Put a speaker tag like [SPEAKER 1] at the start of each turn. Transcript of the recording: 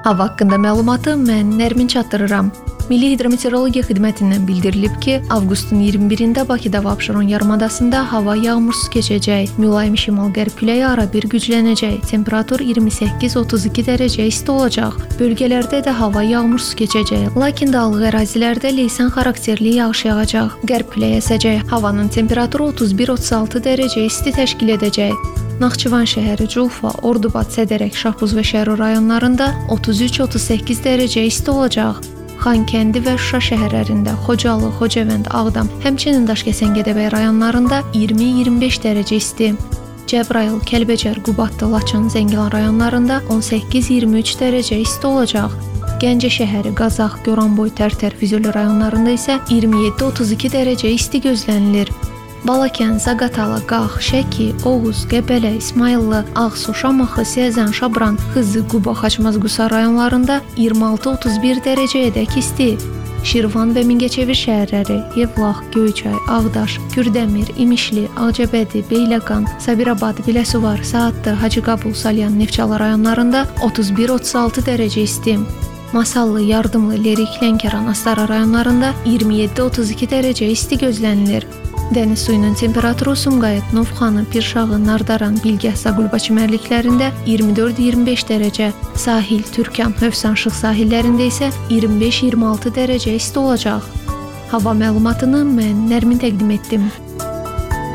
[SPEAKER 1] Hava haqqında məlumatı mən Nərmin çatdırıram. Milli Hidrometeorologiya Xidmətindən bildirilib ki, avqustun 21-də Bakıda və Abşeron yarımadasında hava yağmursuz keçəcək. Mülayim şimal-qərb küləyi arabir güclənəcək. Temperatur 28-32 dərəcə isti olacaq. Bölgələrdə də hava yağmursuz keçəcək. Lakin dağlıq ərazilərdə leysan xarakterli yağış yağacaq. Qərb küləyi əsəcək. Havanın temperaturu 31-36 dərəcə isti təşkil edəcək. Naxçıvan şəhəri, Culfa, Ordubad, Sədərək, Şahbuz və Şərur rayonlarında 33-38 dərəcə isti olacaq. Xankəndi və Şuşa şəhərlərində, Xocalı, Xocavənd, Ağdam, həmçinin Daşkəsən, Gədəbəy rayonlarında 20-25 dərəcə isti. Cəbrayıl, Kəlbəcər, Qubadlı, Laçın, Zəngilan rayonlarında 18-23 dərəcə isti olacaq. Gəncə şəhəri, Qazax, Goranboy, Tərtər, Füzuli rayonlarında isə 27-32 dərəcə isti gözlənilir. Balakən, Zaqatala, Qax, Şəki, Oğuz, Qəbələ, İsmayıllı, Ağsu, Şamaxı, Siyəzən, Şabran, Xızı, Quba, Xaçmaz, Qusar rayonlarında 26-31 dərəcəyədək isti. Şirvan və Mingəçevir şəhərləri, Yevlax, Göyçay, Ağdaş, Kürdəmir, İmişli, Ağcabədi, Beyləqan, Sabirabad, Biləsuvar, Saatlı, Hacıqabul, Salyan, Neftçala rayonlarında 31-36 dərəcə isti. Masallı, Yardımlı, Lerik, Lənkəran, Astara rayonlarında 27-32 dərəcə isti gözlənilir. Dəniz suyunun temperaturu Sumqayıt, Novxanı, Pirşağı, Nardaran, Bilgəh, Zaqulba çimərliklərində 24-25 dərəcə, sahil, Türkan, Hövsan, Şıx sahillərində isə 25-26 dərəcə isti olacaq. Hava məlumatını mən Nərmin təqdim etdim.